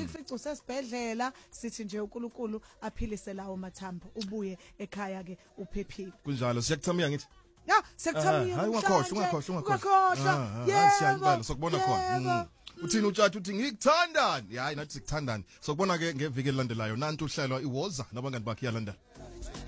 Sifica usesibhedlela sithi nje uNkulunkulu aphilise lawo mathambo ubuye ekhaya ke uphephile. Kunjalo siyakuthamia ngithi. Ya, sekuthamia. Hayi ungakhohlwa. Siyalibala sokubona khona. Uthini utshatha uthi ngikuthandani? Hayi nathi sikuthandani. Sokubona ke ngeviki elandelayo nantu uhlelo iwoza nabangani bakhe yalandela.